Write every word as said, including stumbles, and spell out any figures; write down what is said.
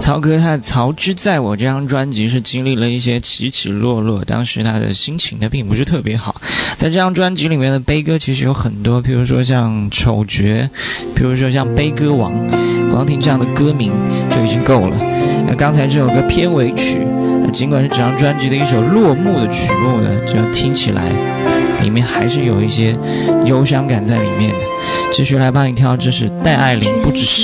曹格他的《曹之在我》这张专辑是经历了一些起起落落，当时他的心情呢并不是特别好。在这张专辑里面的悲歌其实有很多，比如说像丑角，比如说像悲歌王，光听这样的歌名就已经够了。那刚才这首歌片尾曲，那尽管是整张专辑的一首落幕的曲目呢，这样听起来里面还是有一些忧伤感在里面的。继续来帮你挑，这是戴爱玲不只是